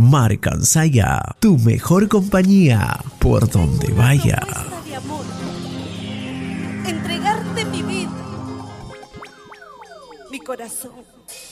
Marcansaya, tu mejor compañía por donde vaya. De amor, entregarte mi vida, mi corazón.